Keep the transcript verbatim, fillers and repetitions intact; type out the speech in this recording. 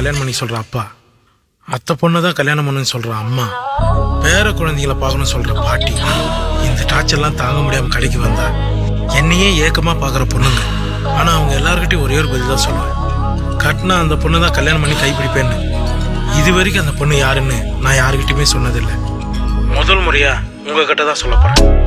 கல்யாணம் பண்ணி சொல்ற அப்பா, அத்தை பொண்ணை தான் கல்யாணம் பண்ணுன்னு சொல்ற அம்மா, பேர குழந்தைகளை பார்க்கணும் சொல்ற பாட்டி, இந்த டார்ச்சர்லாம் தாங்க முடியாம கடைக்கு வந்தா என்னையே ஏக்கமா பாக்குற பொண்ணுங்க. ஆனா அவங்க எல்லார்கிட்டையும் ஒரே ஒரு பதில் தான் சொல்லுவேன், கட்டினா அந்த பொண்ணு தான் கல்யாணம் பண்ணி கைப்பிடிப்பேன்னு. இது வரைக்கும் அந்த பொண்ணு யாருன்னு நான் யாருக்கிட்டையுமே சொன்னதில்லை. முதல் முறையா உங்ககிட்ட தான் சொல்ல போறேன்.